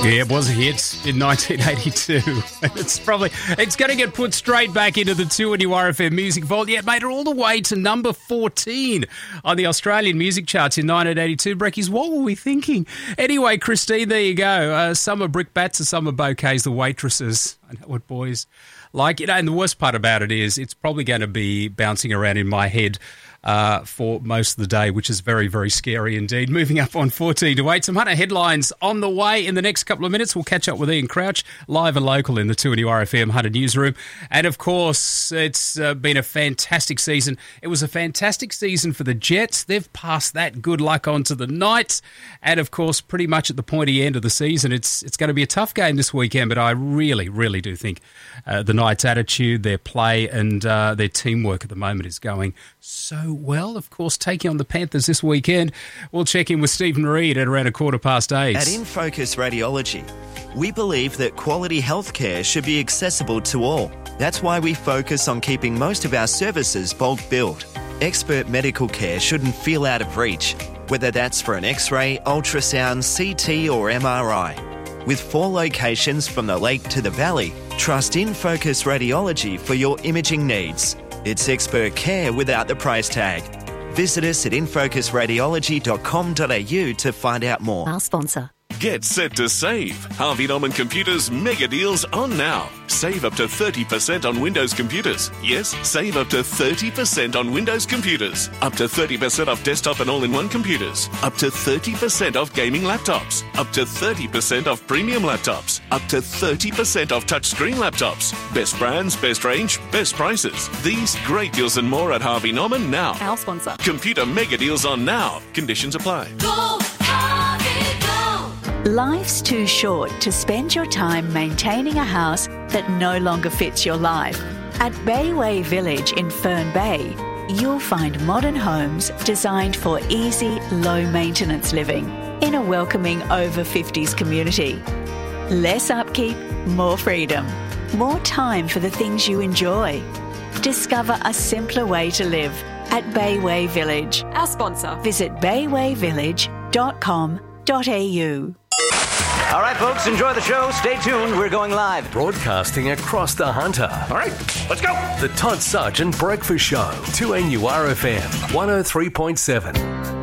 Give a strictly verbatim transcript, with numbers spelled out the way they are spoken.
Yeah, it was a hit in nineteen eighty-two. It's probably it's going to get put straight back into the two N U R F M Music Vault. Yeah, it made it all the way to number fourteen on the Australian music charts in nineteen eighty-two. Breckies, what were we thinking? Anyway, Christine, there you go. Uh, some are brickbats and some are bouquets, the waitresses. I know what boys like. You know, and the worst part about it is it's probably going to be bouncing around in my head Uh, for most of the day, which is very, very scary indeed. Moving up on fourteen to eight, some Hunter headlines on the way in the next couple of minutes. We'll catch up with Ian Crouch, live and local in the two N U R F M Hunter newsroom. And of course, it's uh, been a fantastic season. It was a fantastic season for the Jets. They've passed that good luck on to the Knights. And of course, pretty much at the pointy end of the season, it's it's going to be a tough game this weekend, but I really, really do think uh, the Knights' attitude, their play and uh, their teamwork at the moment is going so well. Of course, taking on the Panthers this weekend. We'll check in with Stephen Reid at around a quarter past eight. At In Focus Radiology, we believe that quality healthcare should be accessible to all. That's why we focus on keeping most of our services bulk billed. Expert medical care shouldn't feel out of reach, whether that's for an X-ray, ultrasound, C T or M R I. With four locations from the lake to the valley, trust In Focus Radiology for your imaging needs. It's expert care without the price tag. Visit us at in focus radiology dot com dot a u to find out more. Our sponsor. Get set to save. Harvey Norman Computers mega deals on now. Save up to thirty percent on Windows computers. Yes, save up to thirty percent on Windows computers. Up to thirty percent off desktop and all-in-one computers. Up to thirty percent off gaming laptops. Up to thirty percent off premium laptops. Up to thirty percent off touchscreen laptops. Best brands, best range, best prices. These great deals and more at Harvey Norman now. Our sponsor. Computer mega deals on now. Conditions apply. Go, Harvey, go! Life's too short to spend your time maintaining a house that no longer fits your life. At Bayway Village in Fern Bay, you'll find modern homes designed for easy, low-maintenance living in a welcoming over fifties community. Less upkeep, more freedom, more time for the things you enjoy. Discover a simpler way to live at Bayway Village. Our sponsor. Visit bayway village dot com dot a u. All right, folks, enjoy the show. Stay tuned. We're going live. Broadcasting across the Hunter. All right, let's go. The Todd Sargent Breakfast Show. two N U R F M one oh three point seven.